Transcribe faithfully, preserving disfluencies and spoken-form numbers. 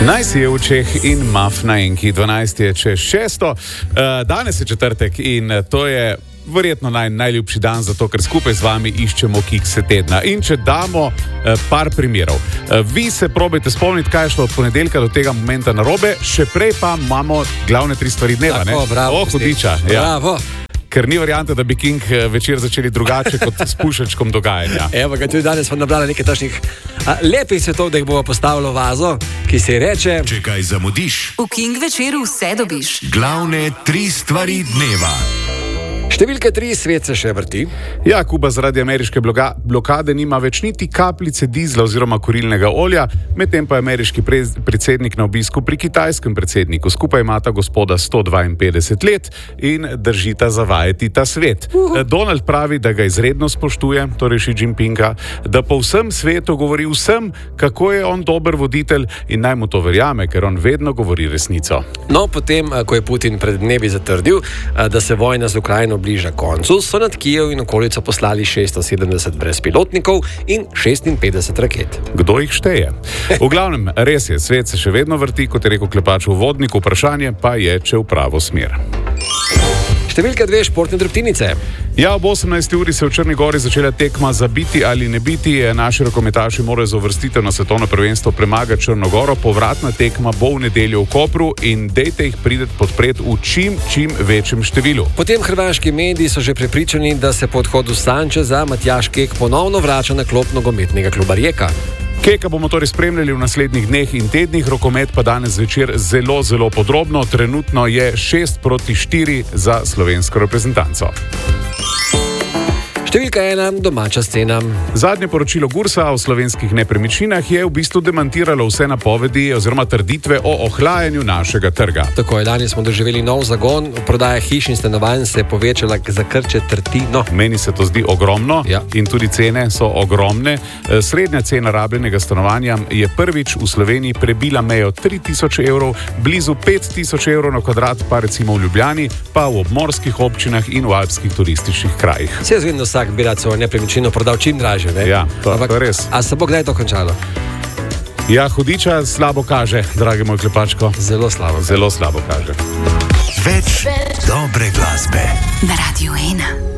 Najsi je v Čeh in Maf na enki, dvanajst je čez šesto. Uh, danes je četrtek in to je verjetno naj, najljubši dan, zato ker skupaj z vami iščemo kikse tedna. In če damo uh, par primerov. Uh, vi se probajte spomniti, kaj je šlo od ponedeljka do tega momenta narobe, še prej pa imamo glavne tri stvari dneva. Tako, ne? bravo. O, hudiča. Bravo. Ja. Ker ni variante, da bi King večer začeli drugače kot s pušečkom dogajanja. Evo ga, tudi danes smo nabrali nekaj tašnih a, lepih svetov, da jih bomo postavili v vazo, ki se reče... Če kaj zamudiš, v King večeru vse dobiš. Glavne tri stvari dneva. Številka tri, svet se še vrti. Ja, Kuba zaradi ameriške bloga, blokade nima več niti kapljice dizla oziroma kurilnega olja, medtem pa je ameriški pre, predsednik na obisku pri kitajskem predsedniku. Skupaj imata gospoda sto dvainpetdeset let in držita zavajeti ta svet. Uh-huh. Donald pravi, da ga izredno spoštuje, torej Xi Jinpinga, da po vsem svetu govori vsem, kako je on dober voditelj in naj mu to verjame, ker on vedno govori resnico. No, potem, ko je Putin pred dnevi zatrdil, da se vojna z Ukrajino bliža koncu, so nad Kijev in okolico poslali šeststo sedemdeset brezpilotnikov in šestinpetdeset raket. Kdo jih šteje? V glavnem, res je, svet se še vedno vrti, kot je rekel Klepač v uvodniku, vprašanje pa je, če v pravo smer. Številka dve, športne drobtinice. Ja, ob osemnajsti uri se v Črni Gori začela tekma za biti ali ne biti. Naši rokometaši morajo za uvrstitev na svetovno prvenstvo premagati Črno Goro. Povratna tekma bo v nedeljo v Kopru in dejte jih prideti podpret v čim, čim večjem številu. Potem hrvaški mediji so že prepričani, da se po odhodu Sančeza Matjaž Kek ponovno vrača na klop nogometnega kluba Rijeka. Keka bomo torej spremljali v naslednjih dneh in tednih, rokomet pa danes zvečer zelo, zelo podrobno. Trenutno je šest proti štiri za slovensko reprezentanco. Številka ena, domača scena. Zadnje poročilo Gursa o slovenskih nepremičninah je v bistvu demantiralo vse napovedi oziroma trditve o ohlajanju našega trga. Tako je, danes smo doživeli nov zagon, prodaja hiš in stanovanj se je povečala za kar četrtino. Meni se to zdi ogromno, ja. In tudi cene so ogromne. Srednja cena rabljenega stanovanja je prvič v Sloveniji prebila mejo tri tisoč evrov, blizu pet tisoč evrov na kvadrat, pa recimo v Ljubljani, pa v obmorskih občinah in v alpskih turističnih krajih. Se je zgodno vsak bi rad svojo nepremičnino prodal čim dražje, ne? Ja, to, to je res. A se bo kdaj to končalo? Ja, hudiča slabo kaže, dragi moj Klepačko. Zelo slabo. Zelo slabo kaže. Več dobre glasbe Na Radiu ena.